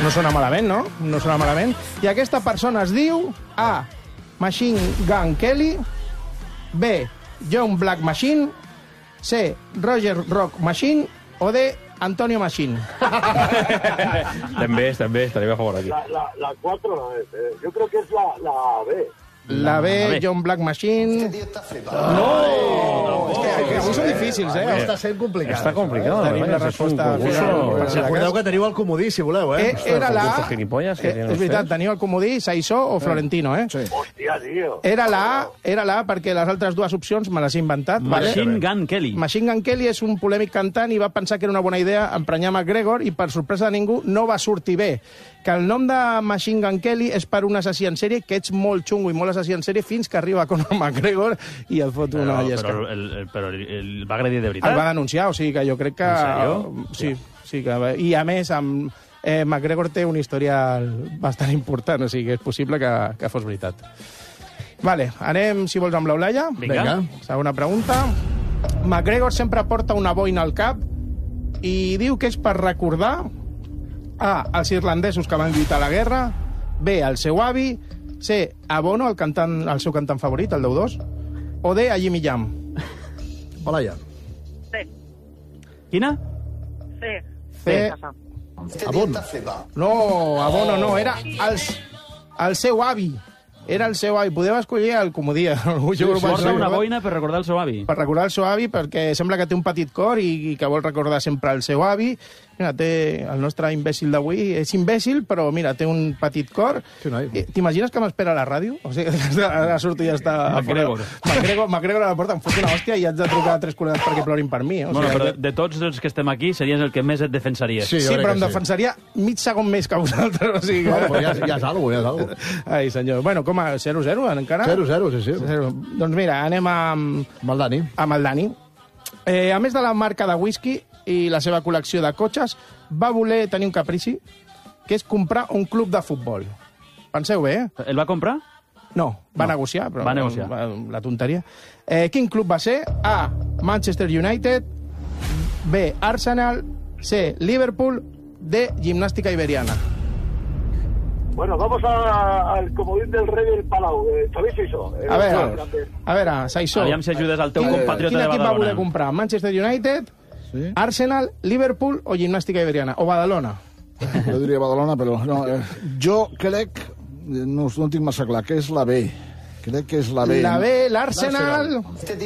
No sona malament, no? No sona malament. I aquesta persona es diu A. Machine Gun Kelly, B. John Black Machine, C. Roger Rock Machine o D. Antonio Machine. També, estaría mejor aquí. La 4 no es. Yo creo que es la B. La B, John Black Machine... No! És que avui són difícils, Està sent complicat. Està complicat. Tenim la resposta final. Recordeu que teniu el comodí, si voleu, Era la... gilipollas que tienen És veritat, ustedes. teniu el comodí, Saissó o Florentino, Sí. Hòstia, tío. Era la A perquè les altres dues opcions me les he inventat. Machine Gun Kelly. Machine Gun Kelly és un polèmic cantant i va pensar que era una bona idea emprenyar McGregor i, per sorpresa de ningú, no va sortir bé. Que el nom de Machine Gun Kelly és per un assassí en sèrie que ets molt xungo i molt assassí en sèrie fins que arriba Conor McGregor i et fot una llesca. Però el va agredir de veritat. El va denunciar, o sigui que jo crec que... En sèrio? Sí, que... I a més, amb... McGregor té un historial bastant important, o sigui que és possible que fos veritat. Vale, anem, si vols, amb l'Eulàlia. Vinga. Segona pregunta. McGregor sempre porta una boina al cap i diu que és per recordar A. els irlandesos que van lluitar a la guerra, B. el seu avi, C. a Bono, el seu cantant favorit, el d'U2, o D. a Jimmy Jam. Olaia. Quina? C. A Bono. No, a Bono no, era el seu avi. Era el seu avi. Podeu escollir el comodí. Porta una boina per recordar el seu avi. Per recordar el seu avi, perquè sembla que té un petit cor i que vol recordar sempre el seu avi. Mira, té el nostre imbècil d'avui. És imbècil, però mira, té un petit cor. T'imagines que m'espera a la ràdio? O sigui, ara surto i ja està... McGregor a la porta, em fot una hòstia i haig de trucar a 3 col·legues perquè plorin per mi. Bueno, però de tots els que estem aquí, series el que més et defensaries. Sí, però em defensaria mig segon més que vosaltres. O sigui, Ja és algo, ja és algo. Ai, senyor. Bueno, com a 0-0 encara? 0-0, sí. 0. Doncs mira, anem amb el Dani. Amb el Dani. A més de la marca de whisky i la seva col·lecció de cotxes, va voler tenir un caprici, que és comprar un club de futbol. Penseu bé, El va comprar? No, va negociar, però... Va negociar. La tonteria. Quin club va ser? A. Manchester United, B. Arsenal, C. Liverpool, D. Gimnàstica Iberiana. Bueno, vamos al comodín del rey del Palau. ¿Sabéis eso? A veure, Saissó. Aviam si ajudes al teu compatriota Quin de equip va voler Badalona. comprar? Manchester United, Arsenal, Liverpool o Gimnàstica Iberiana? O Badalona? Jo diria Badalona, però no. Jo crec, no tinc massa clar, que és la B. Crec que és la B. La B, l'Arsenal...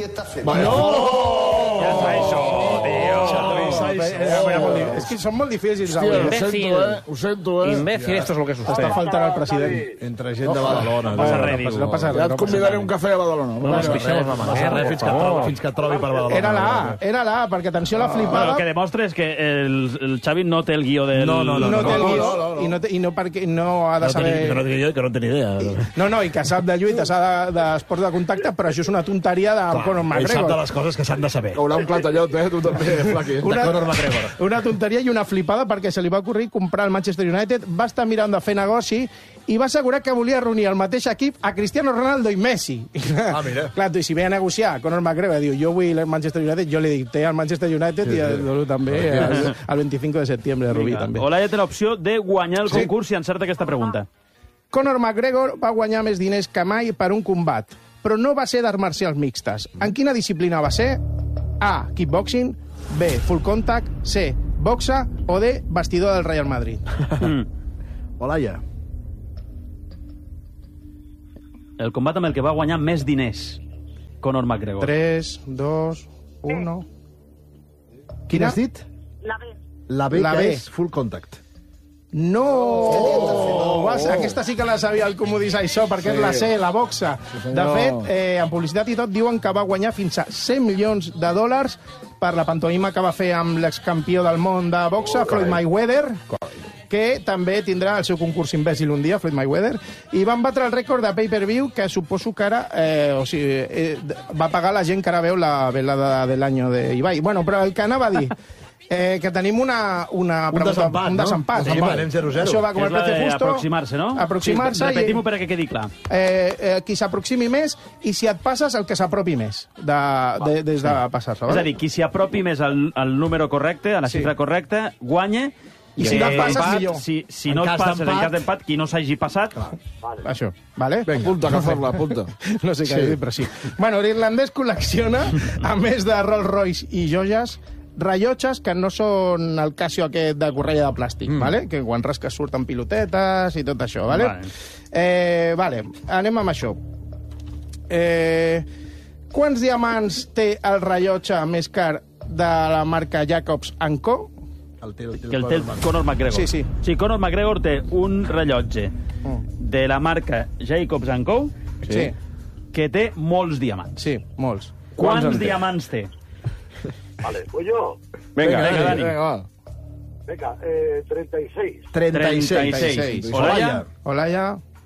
Ya está eso, tío. És que són molt difícils avui. Ho sento, Imbécil, esto es lo que es usted. Està faltant el president. Entre gent de Badalona. No passa res, No passa Ja res. et convidaré un cafè a Badalona. No nos pisemos la manera, Fins que trobi per Badalona. Era la A, perquè atenció a la Bueno, flipada. el que demostra és que el Xavi no té el guió del... No té el guió i no perquè no ha de saber... Que no tenia idea. No, i que sap de lluita, sap d'esport de contacte, però això és una tonteria de Conor Ell sap de McGregor. les coses que s'han de saber. Caurà un clatallot, tu també, Flaqui. Una tonteria i una flipada perquè se li va ocorrir comprar el Manchester United, va estar mirant de fer negoci i va assegurar que volia reunir al mateix equip a Cristiano Ronaldo i Messi. Mira. Clar, i si ve a negociar Conor McGregor, diu, jo vull el Manchester United, jo li dic, té el Manchester United i també el 25 de setembre de Rubí, també. Olaia té l'opció de guanyar el concurs si encerta aquesta pregunta. Conor McGregor va guanyar més diners que mai per un combat, però no va ser d'arts marcials mixtes. En quina disciplina va ser? A. Kickboxing, B. Full contact, C. Boxa o D. Vestidor del Real Madrid. Olaia. El combat amb el que va guanyar més diners, Conor McGregor. 3, 2, 1... Quin has dit? La B. La B, La que B. és full contact. No! Aquesta sí que la sabia el comodí Saissó, perquè és la C, la boxa. De fet, en publicitat i tot diuen que va guanyar fins a $100 milions per la pantomima que va fer amb l'excampió del món de boxa, Floyd Mayweather, que també tindrà el seu concurs imbècil un dia, Floyd Mayweather, i van batre el rècord de pay-per-view que suposo que ara va pagar la gent que ara veu la velada de l'any d'Ibai. Bueno, però el que anava a dir... que tenim un desempat. Sí, anem 0-0. Això va com el precio justo. Aproximar-se, no? Aproximar-se. Repetim-ho perquè quedi clar. Qui s'aproximi més i si et passes, el que s'apropi més des de passar-se. És a dir, qui s'hi apropi més al número correcte, a la xifra correcta, guanya, I si no et passes, millor. Si no et passes, en cas d'empat, qui no s'hagi passat... Això, vale? Apunta, que fer-la, apunta. No sé què he dit, però sí. Bueno, l'irlandès col·lecciona, a més de Rolls Royce i joies, rellotges que no són el Casio aquest de correia de plàstic, vale? Que quan rasques surten pilotetes i tot això, vale? Vale, anem amb això. Quants diamants té el rellotge més car de la marca Jacobs & Co? Que el té el Conor McGregor. Sí, sí. Sí, Conor McGregor té un rellotge de la marca Jacobs & Co. Sí. Que té molts diamants. Sí, molts. Quants diamants té? Vale, pues yo. Vinga, Dani. Venga, 36. 36. Olaya. Olaya.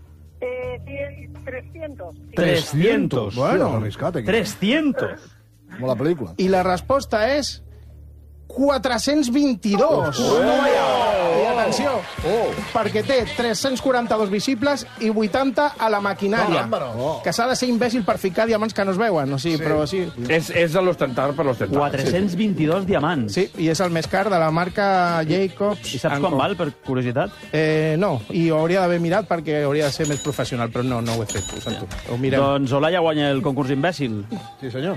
300. 300. Bueno, arriscat, aquí. 300. Com la pel·lícula. I la resposta és 422. I atenció, perquè té 342 visibles i 80 a la maquinària. Que s'ha de ser imbècil per ficar diamants que no es veuen. O sigui, però sí. És l'ostentar per l'ostentar. 422 diamants. Sí, i és el més car de la marca Jacobs. I saps quan val, per curiositat? No, i ho hauria d'haver mirat perquè hauria de ser més professional, però no ho he fet, ho sento. Ho mirem. Doncs Olaya guanya el concurs imbècil. Sí, senyor.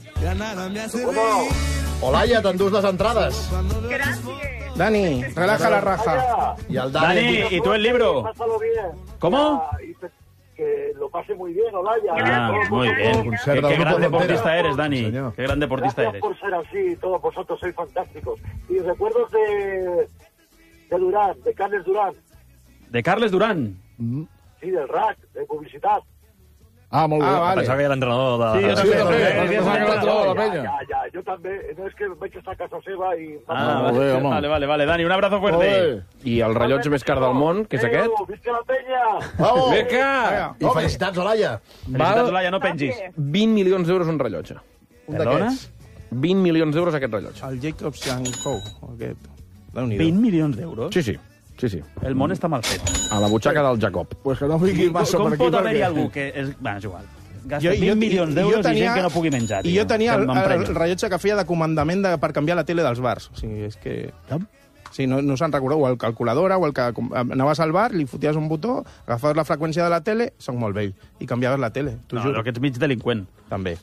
Olaya, t'endús les entrades. Gracias. Dani, relaja la raja. I el Dani, ¿y tú el libro? Pásalo bien. ¿Cómo? Que lo pase muy bien, Olaya. Muy bien. concert Qué del gran Grupo deportista Frontera. eres, Dani. Señor. Qué gran deportista Gracias eres. por ser así, todos vosotros sois fantásticos. Y recuerdos de Durán, de Carles Durán. De Carles Durán. Sí, del RAC, de publicidad. Ah, molt bé. Vale. Pensava que era l'entrenador de... Sí, jo també. la penya. Ya, yo también. No es que me he hecho esta casa seva y... molt bé, home. Vale. Dani, un abrazo fuerte. I el rellotge més car del món, que és aquest? Visca la penya! Bravo! Vinga! I felicitats, Olaya. Felicitats, Olaya, no pengis. 20 milions d'euros un rellotge. Un Perdona? d'aquests. 20 milions d'euros aquest rellotge. El Jacobs & Co. Aquest. Déu-n'hi-do. 20 milions d'euros? Sí. El món està mal fet. A la butxaca del Jacob. Pues que no fiquis massa Com per aquí. pot haver-hi perquè- algú que... Bueno, és igual. Gasta 20 milions d'euros i gent que no pugui menjar. I jo tenia el m'emprenya. rellotge que feia de comandament per canviar la tele dels bars. O sigui, és que... Sí, no se'n recordeu, o el calculadora, o el que anaves al bar, li foties un botó, agafaves la freqüència de la tele, soc molt vell, i canviaves la tele, t'ho No, juro. però que ets mig delinqüent. També.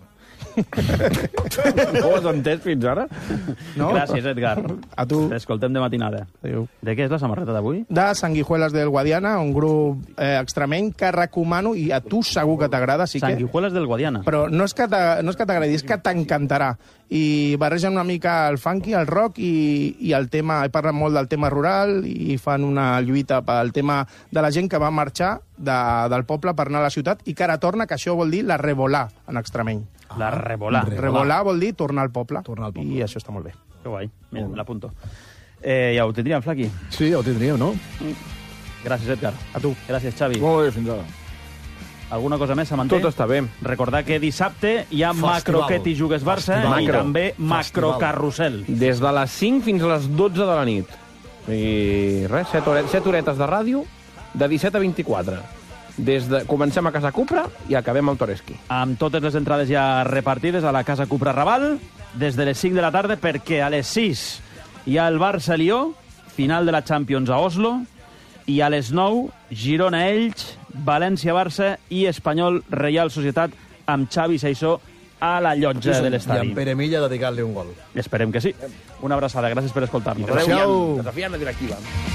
Com ho has entès fins ara? No? Gràcies, Edgar. A tu. T'escoltem de matinada. Adéu. De què és la samarreta d'avui? De Sanguijuelas del Guadiana, un grup extremeny que recomano, i a tu segur que t'agrada, sí que... Sanguijuelas del Guadiana. Però no és que t'agradi, és que t'encantarà. I barregen una mica el funky, el rock i el tema... He parlat molt del tema rural i fan una lluita pel tema de la gent que va marxar del poble per anar a la ciutat i que ara torna, que això vol dir la revolà en extremeny. La revolà. Revolà vol dir tornar al poble. Tornar al poble. I això està molt bé. Que guai. Mira, me l'apunto. Ja ho tindríem, Flaqui. Sí, ho tindríem, no? Gràcies, Edgar. A tu. Gràcies, Xavi. Molt bé, fins ara. Alguna cosa més, Samanté? Tot està bé. Recordar que dissabte hi ha Festival. Macroquet i Jugues Barça Festival. i Macro. també Macrocarrusel. Des de les 5 fins a les 12 de la nit. I res, 7 horetes de ràdio, de 17 a 24. Comencem a Casa Cupra i acabem al Toreski. Amb totes les entrades ja repartides a la Casa Cupra Raval, des de les 5 de la tarda, perquè a les 6 hi ha el Barça-Lió, final de la Champions a Oslo, i a les 9, Girona-Elx, València-Barça i Espanyol-Reial Societat amb Xavi Saissó a la llotja de I l'estadi. en Pere Milla dedicant-li un gol. Esperem que sí. Una abraçada, gràcies per escoltar-nos. Adéu. Desafiant la directiva.